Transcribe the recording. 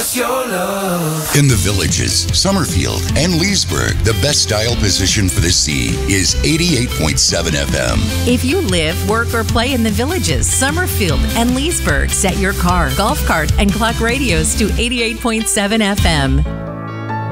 us your love. In the Villages, Summerfield, and Leesburg, the best dial position for the sea is 88.7 FM. If you live, work, or play in the Villages, Summerfield, and Leesburg, set your car, golf cart, and clock radios to 88.7 FM.